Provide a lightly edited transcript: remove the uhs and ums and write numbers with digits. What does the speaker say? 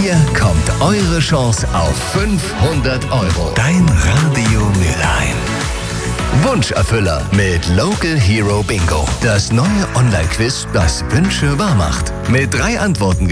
Hier kommt eure Chance auf 500 €. Dein Radio Mülheim. Wunscherfüller mit Local Hero Bingo. Das neue Online-Quiz, das Wünsche wahr macht. Mit 3 Antworten